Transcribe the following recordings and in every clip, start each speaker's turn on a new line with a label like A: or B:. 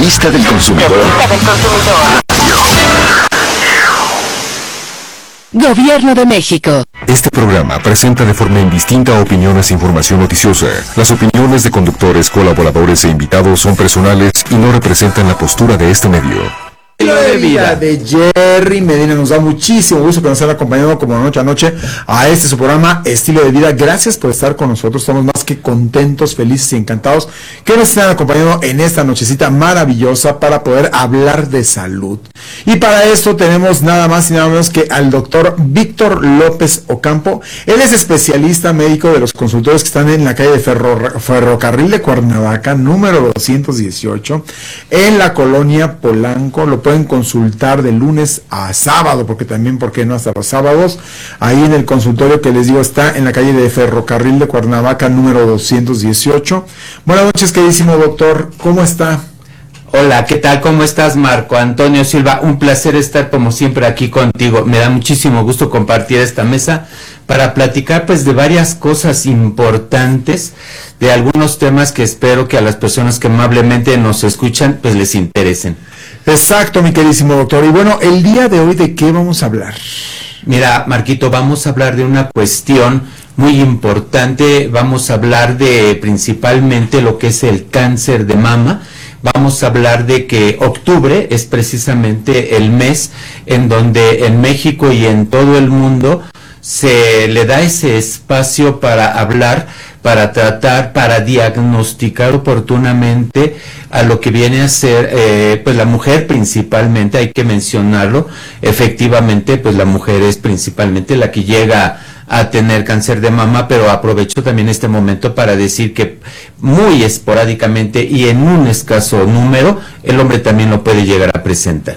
A: Revista del Consumidor.
B: Gobierno de México.
A: Este programa presenta de forma indistinta opiniones e información noticiosa. Las opiniones de conductores, colaboradores e invitados son personales y no representan la postura de este medio.
C: Estilo de vida de Jerry Medina. Nos da muchísimo gusto que nos hayan acompañado como noche a noche a su programa Estilo de Vida. Gracias por estar con nosotros. Estamos más que contentos, felices y encantados que nos estén acompañando en esta nochecita maravillosa para poder hablar de salud. Y para esto tenemos nada más y nada menos que al doctor Víctor López Ocampo. Él es especialista médico de los consultores que están en la calle de Ferrocarril de Cuernavaca, número 218, en la colonia Polanco. Lo pueden consultar de lunes a sábado, porque también, ¿por qué no?, hasta los sábados, ahí en el consultorio que les digo está en la calle de Ferrocarril de Cuernavaca, número 218. Buenas noches, queridísimo doctor, ¿cómo está?
D: Hola, ¿qué tal? ¿Cómo estás, Marco Antonio Silva? Un placer estar como siempre aquí contigo. Me da muchísimo gusto compartir esta mesa para platicar pues de varias cosas importantes, de algunos temas que espero que a las personas que amablemente nos escuchan pues les interesen.
C: Exacto, mi queridísimo doctor. Y bueno, el día de hoy, ¿de qué vamos a hablar?
D: Mira, Marquito, vamos a hablar de una cuestión muy importante. Vamos a hablar de principalmente lo que es el cáncer de mama. Vamos a hablar de que octubre es precisamente el mes en donde en México y en todo el mundo se le da ese espacio para hablar, para tratar, para diagnosticar oportunamente a lo que viene a ser pues la mujer principalmente, hay que mencionarlo. Efectivamente pues la mujer es principalmente la que llega a tener cáncer de mama, pero aprovecho también este momento para decir que muy esporádicamente y en un escaso número el hombre también lo puede llegar a presentar.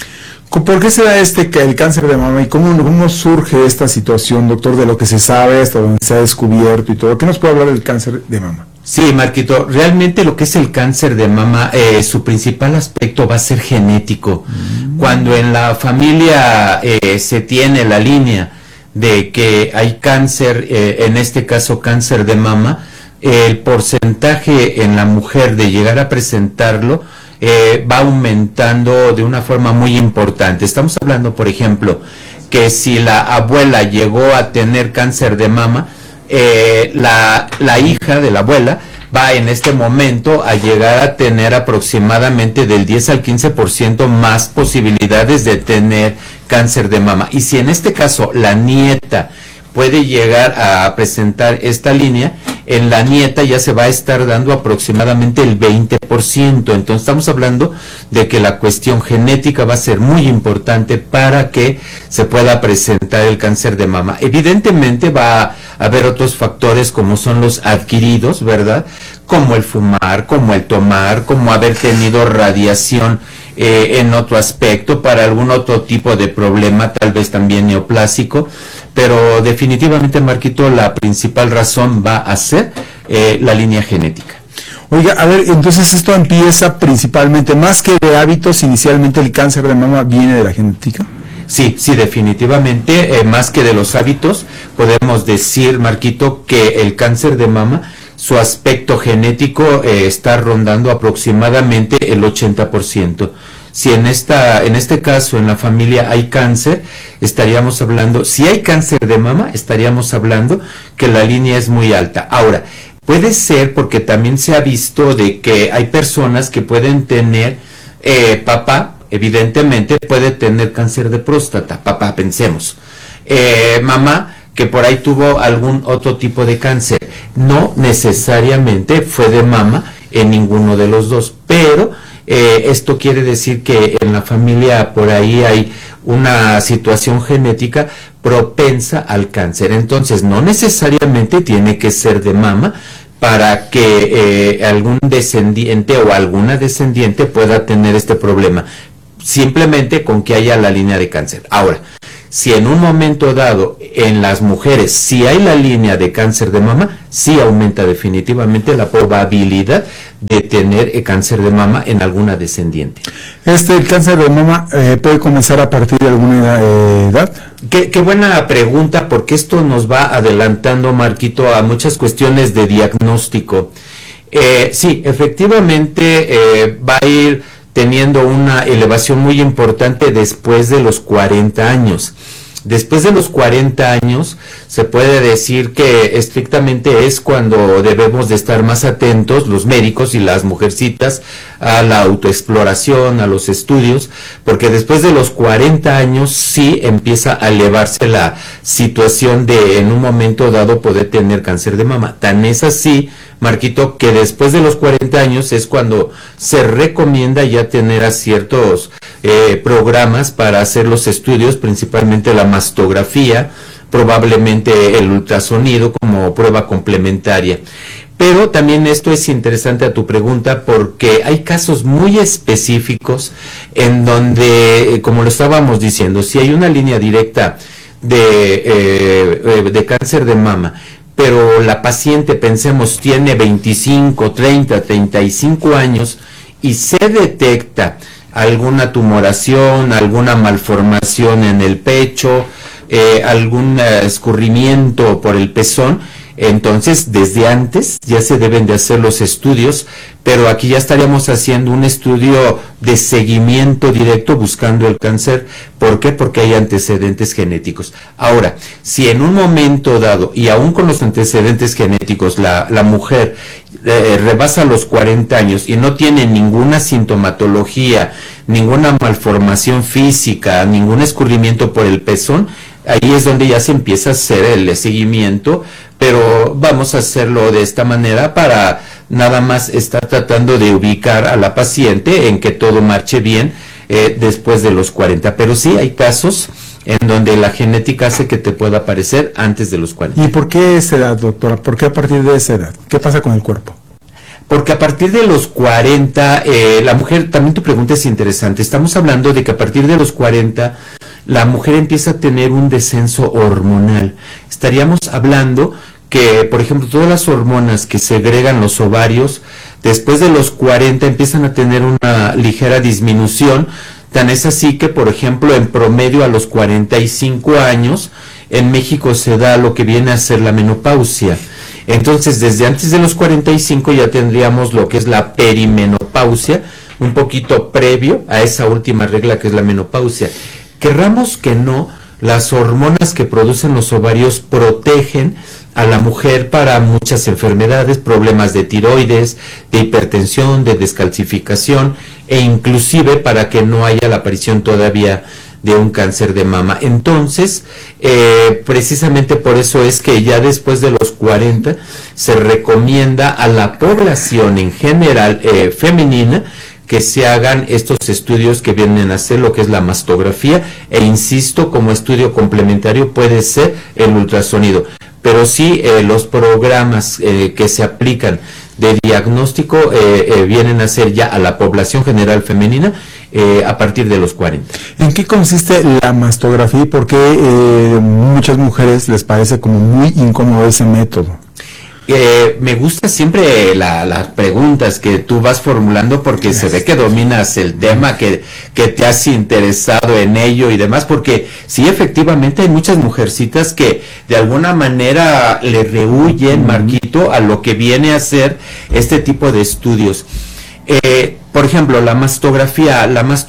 C: ¿Por qué se da el cáncer de mama y cómo surge esta situación, doctor, de lo que se sabe, hasta donde se ha descubierto y todo? ¿Qué nos puede hablar del cáncer de mama?
D: Sí, Marquito, realmente lo que es el cáncer de mama, su principal aspecto va a ser genético. Cuando en la familia se tiene la línea de que hay cáncer, en este caso cáncer de mama, el porcentaje en la mujer de llegar a presentarlo va aumentando de una forma muy importante. Estamos hablando, por ejemplo, que si la abuela llegó a tener cáncer de mama, la hija de la abuela va en este momento a llegar a tener aproximadamente del 10 al 15% más posibilidades de tener cáncer de mama. Y si en este caso la nieta puede llegar a presentar esta línea, en la nieta ya se va a estar dando aproximadamente el 20%. Entonces estamos hablando de que la cuestión genética va a ser muy importante para que se pueda presentar el cáncer de mama. Evidentemente va a haber otros factores como son los adquiridos, ¿verdad? Como el fumar, como el tomar, como haber tenido radiación en otro aspecto, para algún otro tipo de problema, tal vez también neoplásico, pero definitivamente, Marquito, la principal razón va a ser la línea genética.
C: Oiga, a ver, entonces esto empieza principalmente, más que de hábitos, inicialmente el cáncer de mama viene de la genética.
D: Sí, definitivamente, más que de los hábitos, podemos decir, Marquito, que el cáncer de mama, su aspecto genético está rondando aproximadamente el 80%. Si en este caso en la familia hay cáncer, estaríamos hablando, si hay cáncer de mama, estaríamos hablando que la línea es muy alta. Ahora, puede ser porque también se ha visto de que hay personas que pueden tener papá, evidentemente puede tener cáncer de próstata, papá, pensemos. Mamá, que por ahí tuvo algún otro tipo de cáncer. No necesariamente fue de mama en ninguno de los dos, pero esto quiere decir que en la familia por ahí hay una situación genética propensa al cáncer. Entonces, no necesariamente tiene que ser de mama para que algún descendiente o alguna descendiente pueda tener este problema, simplemente con que haya la línea de cáncer. Ahora, si en un momento dado en las mujeres si hay la línea de cáncer de mama, sí aumenta definitivamente la probabilidad de tener cáncer de mama en alguna descendiente.
C: ¿El cáncer de mama puede comenzar a partir de alguna edad?
D: Qué buena pregunta, porque esto nos va adelantando, Marquito, a muchas cuestiones de diagnóstico. Sí, efectivamente va a ir teniendo una elevación muy importante después de los 40 años. Después de los 40 años se puede decir que estrictamente es cuando debemos de estar más atentos los médicos y las mujercitas a la autoexploración, a los estudios, porque después de los 40 años sí empieza a elevarse la situación de en un momento dado poder tener cáncer de mama. Tan es así, Marquito, que después de los 40 años es cuando se recomienda ya tener a ciertos programas para hacer los estudios, principalmente la mastografía, probablemente el ultrasonido como prueba complementaria. Pero también esto es interesante a tu pregunta porque hay casos muy específicos en donde, como lo estábamos diciendo, si hay una línea directa de cáncer de mama, pero la paciente, pensemos, tiene 25, 30, 35 años y se detecta alguna tumoración, alguna malformación en el pecho, algún escurrimiento por el pezón, entonces desde antes ya se deben de hacer los estudios, pero aquí ya estaríamos haciendo un estudio de seguimiento directo buscando el cáncer. ¿Por qué? Porque hay antecedentes genéticos. Ahora, si en un momento dado, y aún con los antecedentes genéticos, la mujer rebasa los 40 años y no tiene ninguna sintomatología, ninguna malformación física, ningún escurrimiento por el pezón, ahí es donde ya se empieza a hacer el seguimiento, pero vamos a hacerlo de esta manera para nada más estar tratando de ubicar a la paciente en que todo marche bien después de los 40. Pero sí hay casos en donde la genética hace que te pueda aparecer antes de los 40.
C: ¿Y por qué esa edad, doctora? ¿Por qué a partir de esa edad? ¿Qué pasa con el cuerpo?
D: Porque a partir de los 40, la mujer, también tu pregunta es interesante, estamos hablando de que a partir de los 40 la mujer empieza a tener un descenso hormonal. Estaríamos hablando que, por ejemplo, todas las hormonas que segregan los ovarios, después de los 40 empiezan a tener una ligera disminución. Tan es así que, por ejemplo, en promedio a los 45 años, en México se da lo que viene a ser la menopausia. Entonces, desde antes de los 45 ya tendríamos lo que es la perimenopausia, un poquito previo a esa última regla que es la menopausia. Querramos que no, las hormonas que producen los ovarios protegen a la mujer para muchas enfermedades, problemas de tiroides, de hipertensión, de descalcificación e inclusive para que no haya la aparición todavía de un cáncer de mama. Entonces, precisamente por eso es que ya después de los 40 se recomienda a la población en general femenina que se hagan estos estudios que vienen a ser lo que es la mastografía e insisto, como estudio complementario puede ser el ultrasonido. Pero sí, los programas que se aplican de diagnóstico vienen a ser ya a la población general femenina a partir de los 40.
C: ¿En qué consiste la mastografía y por qué muchas mujeres les parece como muy incómodo ese método?
D: Me gusta siempre las preguntas que tú vas formulando porque se ve que dominas el tema, que te has interesado en ello y demás, porque sí, efectivamente hay muchas mujercitas que de alguna manera le rehuyen, Marquito, a lo que viene a ser este tipo de estudios. Por ejemplo, la mastografía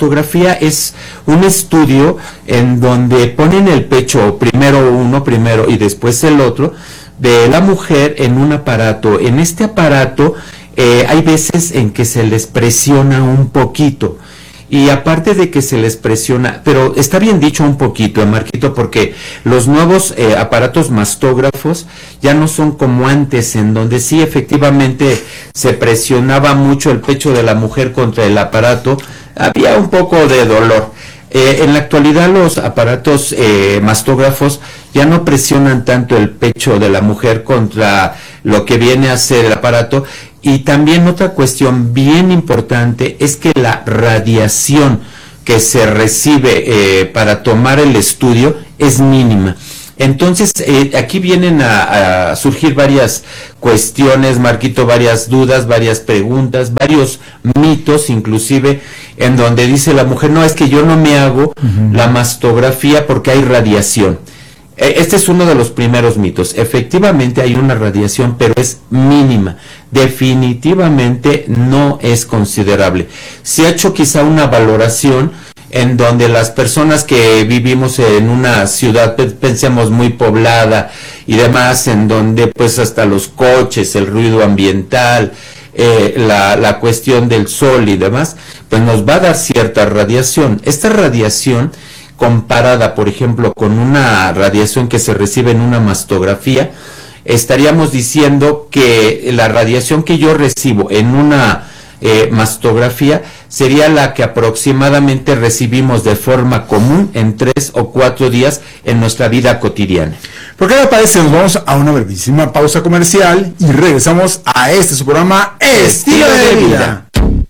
D: es un estudio en donde ponen el pecho, primero uno y después el otro, de la mujer en un aparato. En este aparato hay veces en que se les presiona un poquito. Y aparte de que se les presiona, pero está bien dicho un poquito, Marquito, porque los nuevos aparatos mastógrafos ya no son como antes, en donde sí efectivamente se presionaba mucho el pecho de la mujer contra el aparato, había un poco de dolor. En la actualidad los aparatos mastógrafos ya no presionan tanto el pecho de la mujer contra lo que viene a ser el aparato. Y también otra cuestión bien importante es que la radiación que se recibe para tomar el estudio es mínima. Entonces, aquí vienen a surgir varias cuestiones, Marquito, varias dudas, varias preguntas, varios mitos, inclusive, en donde dice la mujer, no, es que yo no me hago la mastografía porque hay radiación. Este es uno de los primeros mitos. Efectivamente hay una radiación, pero es mínima. Definitivamente no es considerable. Se ha hecho quizá una valoración en donde las personas que vivimos en una ciudad, pensemos muy poblada y demás, en donde pues hasta los coches, el ruido ambiental, la cuestión del sol y demás, pues nos va a dar cierta radiación. Esta radiación, comparada, por ejemplo, con una radiación que se recibe en una mastografía, estaríamos diciendo que la radiación que yo recibo en una mastografía sería la que aproximadamente recibimos de forma común en 3 o 4 días en nuestra vida cotidiana.
C: ¿Por qué le parece? Nos vamos a una brevísima pausa comercial y regresamos a su programa Estilo de Vida.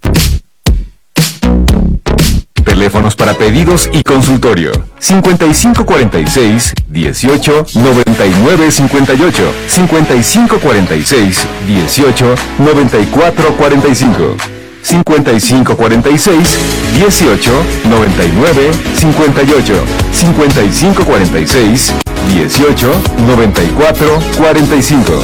A: Teléfonos para pedidos y consultorio: 5546-18-9958, 5546-18-9445, 5546-18-9958, 5546-18-9445.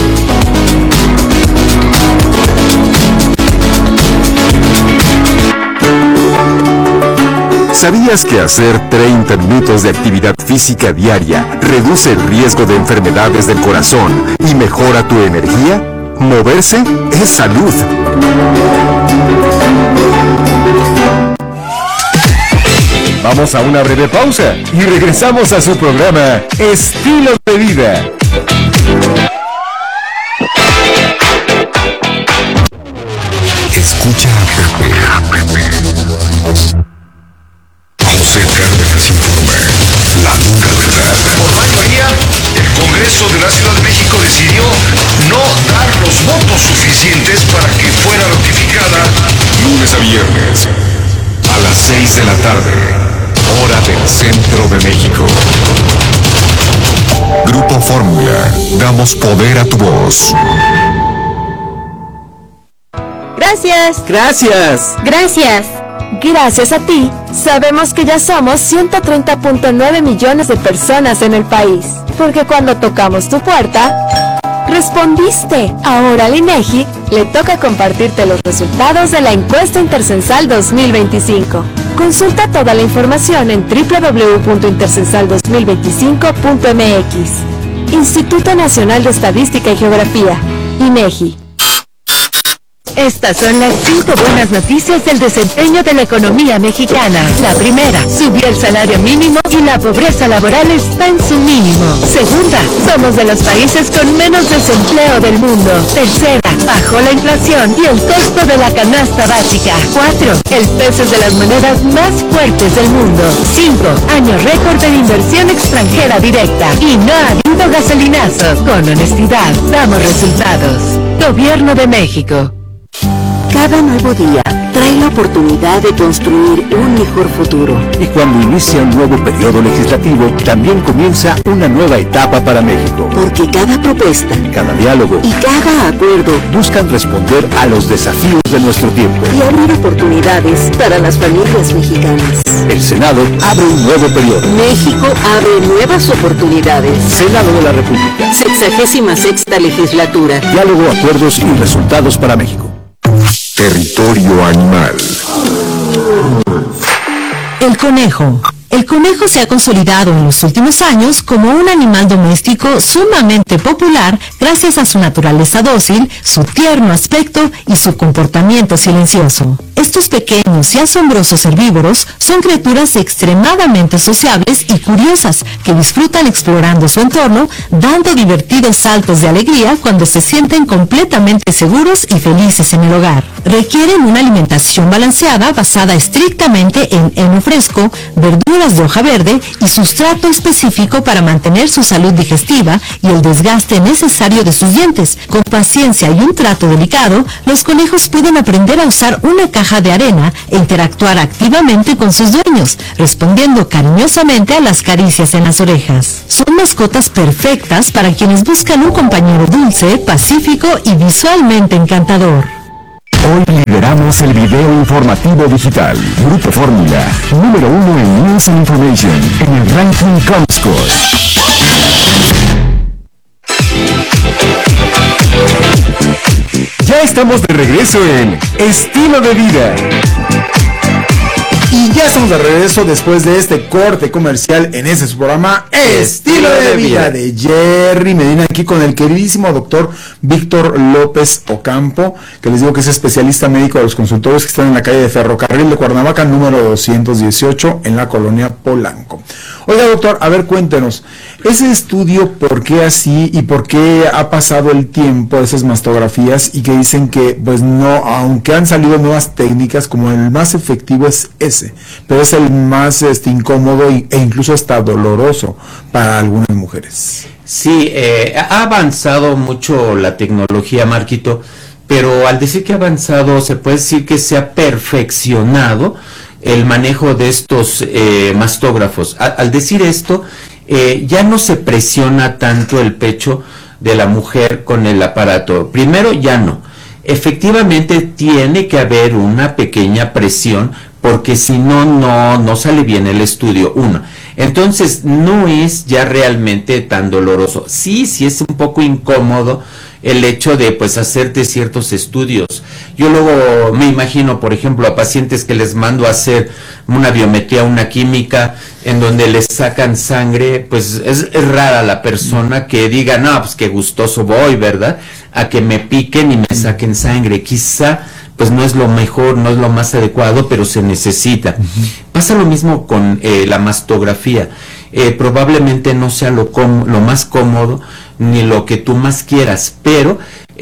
A: ¿Sabías que hacer 30 minutos de actividad física diaria reduce el riesgo de enfermedades del corazón y mejora tu energía? Moverse es salud. Vamos a una breve pausa y regresamos a su programa Estilo de Vida. Escucha a Pepe. José Cárdenas informa la dura verdad.
E: Por mayoría, el Congreso de la Ciudad de México decidió no dar los votos suficientes para que fuera ratificada.
A: Lunes a viernes, a las 6 de la tarde, hora del centro de México. Grupo Fórmula, damos poder a tu voz.
B: Gracias.
D: Gracias.
B: Gracias. Gracias a ti, sabemos que ya somos 130.9 millones de personas en el país. Porque cuando tocamos tu puerta, respondiste. Ahora al INEGI le toca compartirte los resultados de la encuesta Intercensal 2025. Consulta toda la información en www.intercensal2025.mx. Instituto Nacional de Estadística y Geografía, INEGI. Estas son las 5 buenas noticias del desempeño de la economía mexicana. La primera, subió el salario mínimo y la pobreza laboral está en su mínimo. Segunda, somos de los países con menos desempleo del mundo. Tercera, bajó la inflación y el costo de la canasta básica. 4, el peso es de las monedas más fuertes del mundo. 5, año récord de inversión extranjera directa. Y no ha habido gasolinazos. Con honestidad, damos resultados. Gobierno de México.
F: Cada nuevo día trae la oportunidad de construir un mejor futuro.
G: Y cuando inicia un nuevo periodo legislativo, también comienza una nueva etapa para México.
F: Porque cada propuesta,
G: cada diálogo
F: y cada acuerdo
G: buscan responder a los desafíos de nuestro tiempo
F: y abrir oportunidades para las familias mexicanas.
G: El Senado abre un nuevo periodo.
F: México abre nuevas oportunidades.
G: Senado de la República.
F: 66ª legislatura.
G: Diálogo, acuerdos y resultados para México.
A: Territorio animal.
H: El conejo. El conejo se ha consolidado en los últimos años como un animal doméstico sumamente popular gracias a su naturaleza dócil, su tierno aspecto y su comportamiento silencioso. Estos pequeños y asombrosos herbívoros son criaturas extremadamente sociables y curiosas que disfrutan explorando su entorno, dando divertidos saltos de alegría cuando se sienten completamente seguros y felices en el hogar. Requieren una alimentación balanceada basada estrictamente en heno fresco, verduras de hoja verde y sustrato específico para mantener su salud digestiva y el desgaste necesario de sus dientes. Con paciencia y un trato delicado, los conejos pueden aprender a usar una caja de arena e interactuar activamente con sus dueños, respondiendo cariñosamente a las caricias en las orejas. Son mascotas perfectas para quienes buscan un compañero dulce, pacífico y visualmente encantador.
G: Hoy lideramos el video informativo digital. Grupo Fórmula, número 1 en News and Information, en el ranking Comscore.
A: Ya estamos de regreso en Estilo de Vida.
C: Y ya estamos de regreso después de este corte comercial en ese su programa Estilo de Vida de Jerry Medina, aquí con el queridísimo doctor Víctor López Ocampo, que les digo que es especialista médico de los consultorios que están en la calle de Ferrocarril de Cuernavaca, número 218, en la colonia Polanco. Oiga, doctor, a ver, cuéntenos, ese estudio, ¿por qué así y por qué ha pasado el tiempo de esas mastografías y que dicen que, pues no, aunque han salido nuevas técnicas, como el más efectivo es ese, pero es el más incómodo e incluso hasta doloroso para algunas mujeres?
D: Sí, ha avanzado mucho la tecnología, Marquito, pero al decir que ha avanzado, se puede decir que se ha perfeccionado el manejo de estos mastógrafos. Al decir esto, ya no se presiona tanto el pecho de la mujer con el aparato. Primero, ya no. Efectivamente, tiene que haber una pequeña presión, porque si no, no sale bien el estudio. Uno. Entonces, no es ya realmente tan doloroso. Sí es un poco incómodo el hecho de, pues, hacerte ciertos estudios. Yo luego me imagino, por ejemplo, a pacientes que les mando a hacer una biometría, una química, en donde les sacan sangre, pues es rara la persona que diga, no, pues qué gustoso voy, ¿verdad? A que me piquen y me saquen sangre. Quizá, pues no es lo mejor, no es lo más adecuado, pero se necesita. Pasa lo mismo con la mastografía. Probablemente no sea lo más cómodo, ni lo que tú más quieras, pero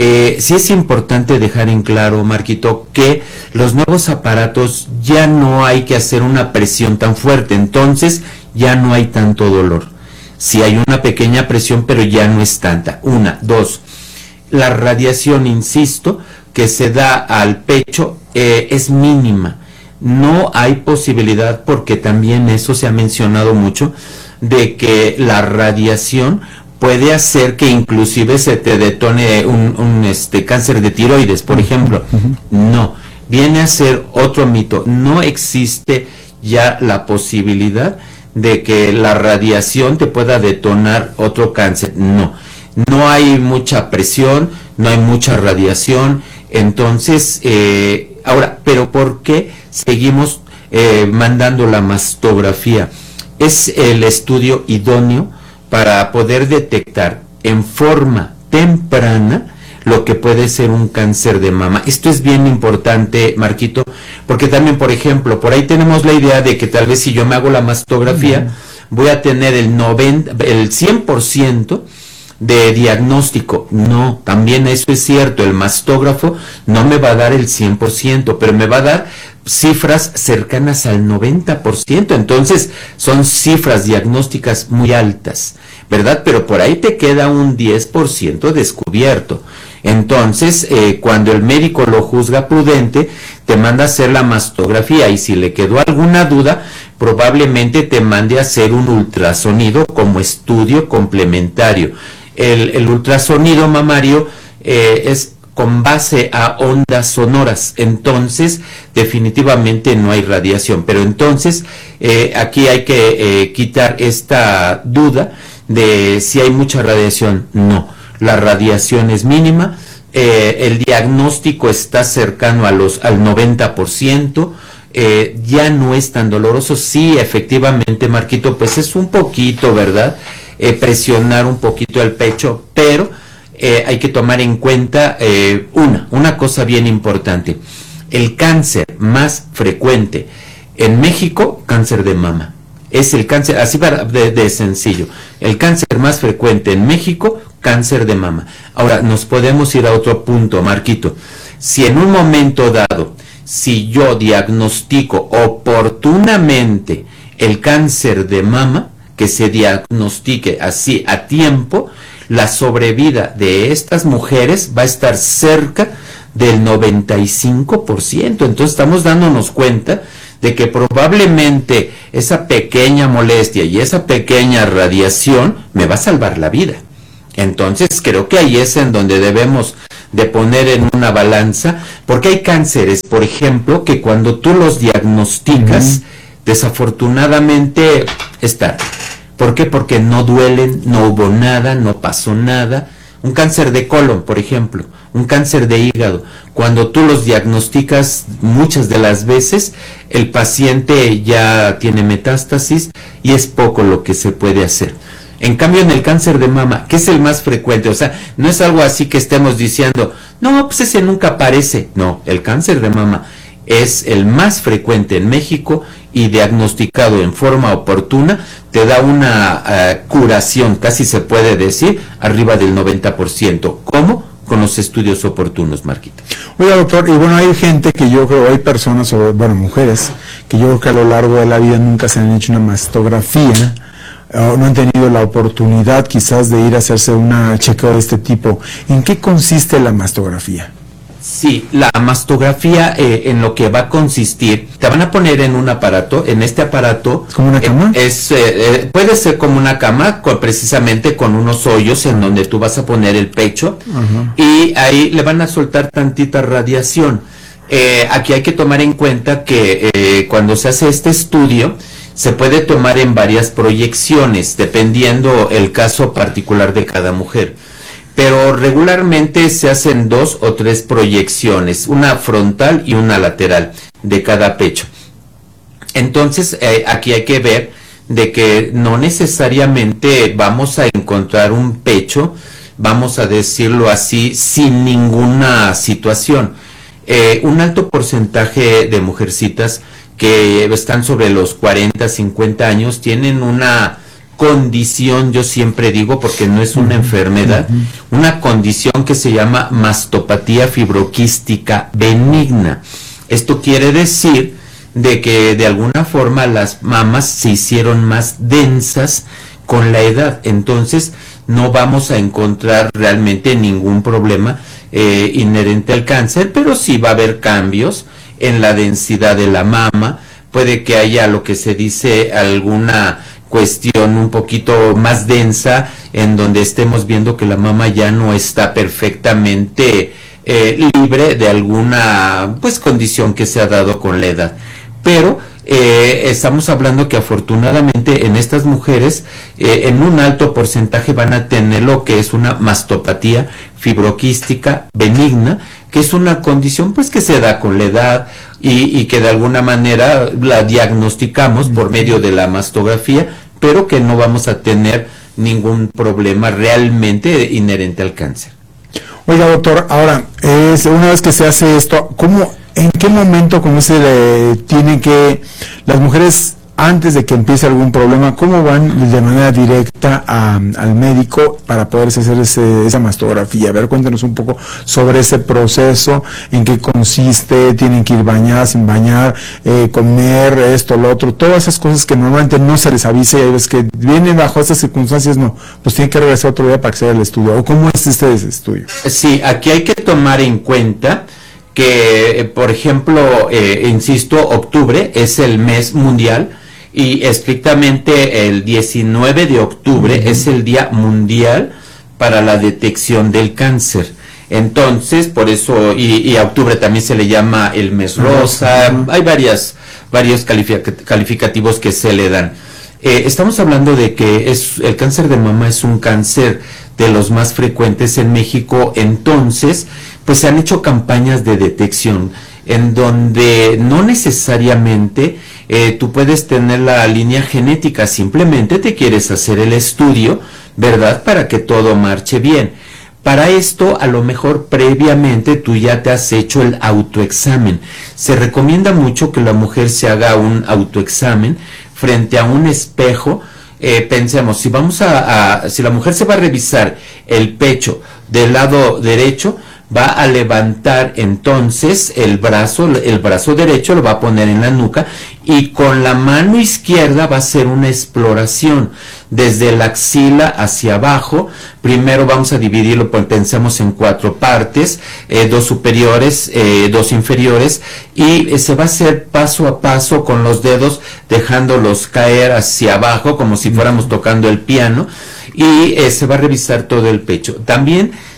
D: sí es importante dejar en claro, Marquito, que los nuevos aparatos ya no hay que hacer una presión tan fuerte, entonces ya no hay tanto dolor. Sí hay una pequeña presión, pero ya no es tanta. Una, dos, la radiación, insisto, que se da al pecho es mínima. No hay posibilidad, porque también eso se ha mencionado mucho, de que la radiación puede hacer que inclusive se te detone un cáncer de tiroides, por ejemplo. No, viene a ser otro mito. No existe ya la posibilidad de que la radiación te pueda detonar otro cáncer. No hay mucha presión, no hay mucha radiación. Entonces, ahora, ¿pero por qué seguimos mandando la mastografía? Es el estudio idóneo para poder detectar en forma temprana lo que puede ser un cáncer de mama. Esto es bien importante, Marquito, porque también, por ejemplo, por ahí tenemos la idea de que tal vez si yo me hago la mastografía, voy a tener el 100% de diagnóstico. No, también eso es cierto, el mastógrafo no me va a dar el 100%, pero me va a dar cifras cercanas al 90%, entonces son cifras diagnósticas muy altas, ¿verdad? Pero por ahí te queda un 10% descubierto. Entonces, cuando el médico lo juzga prudente, te manda a hacer la mastografía, y si le quedó alguna duda, probablemente te mande a hacer un ultrasonido como estudio complementario. El ultrasonido mamario es con base a ondas sonoras, entonces definitivamente no hay radiación. Pero entonces aquí hay que quitar esta duda de si hay mucha radiación. No, la radiación es mínima, el diagnóstico está cercano al 90%, ya no es tan doloroso. Sí, efectivamente, Marquito, pues es un poquito, ¿verdad? Presionar un poquito el pecho, pero hay que tomar en cuenta una cosa bien importante. El cáncer más frecuente en México, cáncer de mama. Es el cáncer, así de sencillo. El cáncer más frecuente en México, cáncer de mama. Ahora, nos podemos ir a otro punto, Marquito. Si en un momento dado, si yo diagnostico oportunamente el cáncer de mama, que se diagnostique así a tiempo, la sobrevida de estas mujeres va a estar cerca del 95%. Entonces estamos dándonos cuenta de que probablemente esa pequeña molestia y esa pequeña radiación me va a salvar la vida. Entonces creo que ahí es en donde debemos de poner en una balanza, porque hay cánceres, por ejemplo, que cuando tú los diagnosticas, desafortunadamente es tarde. ¿Por qué? Porque no duelen, no hubo nada, no pasó nada. Un cáncer de colon, por ejemplo, un cáncer de hígado, cuando tú los diagnosticas muchas de las veces, el paciente ya tiene metástasis y es poco lo que se puede hacer. En cambio, en el cáncer de mama, que es el más frecuente, o sea, no es algo así que estemos diciendo, no, pues ese nunca aparece. No, el cáncer de mama es el más frecuente en México y diagnosticado en forma oportuna te da una curación, casi se puede decir, arriba del 90%. ¿Cómo? Con los estudios oportunos, Marquita.
C: Oiga, doctor, y bueno, hay gente que yo creo, hay personas, o bueno, mujeres, que yo creo que a lo largo de la vida nunca se han hecho una mastografía, o no han tenido la oportunidad quizás de ir a hacerse una chequeo de este tipo. ¿En qué consiste la mastografía?
D: Sí, la mastografía en lo que va a consistir, te van a poner en un aparato, en este aparato...
C: ¿Como una cama?
D: Puede ser como una cama, precisamente con unos hoyos en donde tú vas a poner el pecho, y ahí le van a soltar tantita radiación. Aquí hay que tomar en cuenta que cuando se hace este estudio, se puede tomar en varias proyecciones, dependiendo el caso particular de cada mujer. Pero regularmente se hacen 2 o 3 proyecciones, una frontal y una lateral de cada pecho. Entonces, aquí hay que ver de que no necesariamente vamos a encontrar un pecho, vamos a decirlo así, sin ninguna situación. Un alto porcentaje de mujercitas que están sobre los 40, 50 años tienen una condición, yo siempre digo, porque no es una enfermedad, una condición que se llama mastopatía fibroquística benigna. Esto quiere decir de que de alguna forma las mamas se hicieron más densas con la edad, entonces no vamos a encontrar realmente ningún problema inherente al cáncer, pero sí va a haber cambios en la densidad de la mama, puede que haya lo que se dice alguna cuestión un poquito más densa, en donde estemos viendo que la mama ya no está perfectamente libre de alguna condición que se ha dado con la edad. Pero estamos hablando que afortunadamente en estas mujeres en un alto porcentaje van a tener lo que es una mastopatía fibroquística benigna, que es una condición que se da con la edad y que de alguna manera la diagnosticamos por medio de la mastografía, pero que no vamos a tener ningún problema realmente inherente al cáncer.
C: Oiga, doctor, ahora, una vez que se hace esto, ¿en qué momento tienen que las mujeres, antes de que empiece algún problema, cómo van de manera directa al médico para poder hacer esa mastografía? A ver, cuéntanos un poco sobre ese proceso, en qué consiste, tienen que ir bañadas, sin bañar, comer esto, lo otro, todas esas cosas que normalmente no se les avisa, y hay veces que vienen bajo estas circunstancias, pues tienen que regresar otro día para que se haga el estudio. ¿O cómo es ese estudio? Sí,
D: aquí hay que tomar en cuenta que, por ejemplo, insisto, octubre es el mes mundial, y estrictamente el 19 de octubre es el Día Mundial para la Detección del Cáncer. Entonces, por eso, y a octubre también se le llama el mes rosa, hay varios calificativos que se le dan. Estamos hablando de que el cáncer de mama es un cáncer de los más frecuentes en México, entonces, se han hecho campañas de detección en donde no necesariamente tú puedes tener la línea genética, simplemente te quieres hacer el estudio, ¿verdad?, para que todo marche bien. Para esto, a lo mejor previamente tú ya te has hecho el autoexamen. Se recomienda mucho que la mujer se haga un autoexamen frente a un espejo. Pensemos, si la mujer se va a revisar el pecho del lado derecho, va a levantar entonces el brazo derecho, lo va a poner en la nuca, y con la mano izquierda va a hacer una exploración desde la axila hacia abajo. Primero vamos a dividirlo, pensemos en 4 partes, 2 superiores, 2 inferiores, y se va a hacer paso a paso con los dedos, dejándolos caer hacia abajo como si fuéramos tocando el piano, y se va a revisar todo el pecho. También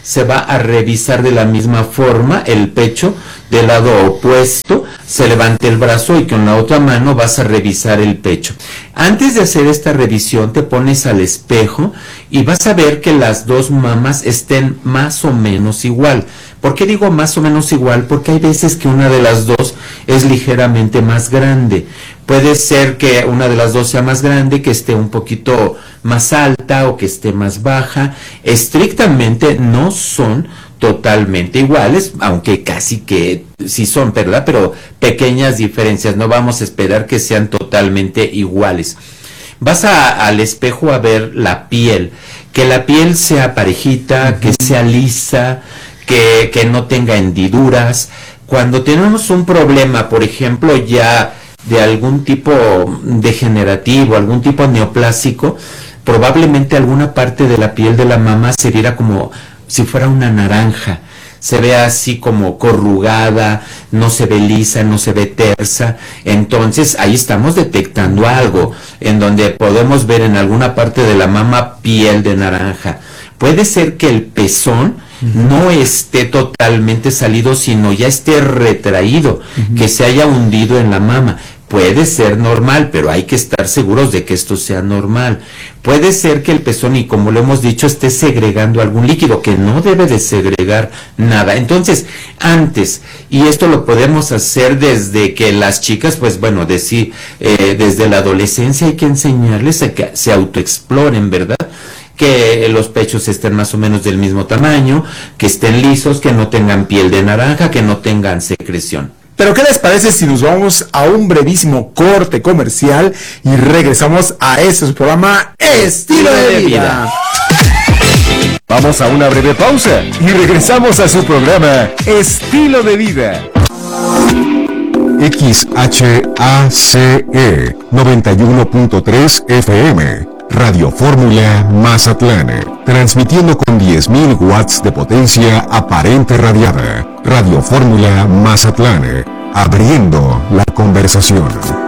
D: se va a revisar de la misma forma el pecho del lado opuesto, se levanta el brazo y con la otra mano vas a revisar el pecho. Antes de hacer esta revisión te pones al espejo y vas a ver que las dos mamas estén más o menos igual. ¿Por qué digo más o menos igual? Porque hay veces que una de las dos es ligeramente más grande. Puede ser que una de las dos sea más grande, que esté un poquito más alta o que esté más baja. Estrictamente no son totalmente iguales, aunque casi que sí son, ¿verdad? Pero pequeñas diferencias, no vamos a esperar que sean totalmente iguales. Vas al espejo a ver la piel, que la piel sea parejita, que sea lisa, que no tenga hendiduras. Cuando tenemos un problema, por ejemplo, ya de algún tipo degenerativo, algún tipo neoplásico, probablemente alguna parte de la piel de la mama se viera como si fuera una naranja, se ve así como corrugada, no se ve lisa, no se ve tersa. Entonces ahí estamos detectando algo, en donde podemos ver en alguna parte de la mama piel de naranja. Puede ser que el pezón no esté totalmente salido, sino ya esté retraído, que se haya hundido en la mama. Puede ser normal, pero hay que estar seguros de que esto sea normal. Puede ser que el pezón, y como lo hemos dicho, esté segregando algún líquido, que no debe de segregar nada. Entonces, antes, y esto lo podemos hacer desde que las chicas, pues bueno, desde la adolescencia hay que enseñarles a que se autoexploren, ¿verdad? Que los pechos estén más o menos del mismo tamaño, que estén lisos, que no tengan piel de naranja, que no tengan secreción.
C: Pero ¿qué les parece si nos vamos a un brevísimo corte comercial y regresamos a su programa Estilo de Vida?
G: Vamos a una breve pausa y regresamos a su programa Estilo de Vida.
A: XHACE 91.3 FM, Radio Fórmula Mazatlán, transmitiendo con 10.000 watts de potencia aparente radiada. Radio Fórmula Mazatlán, abriendo la conversación.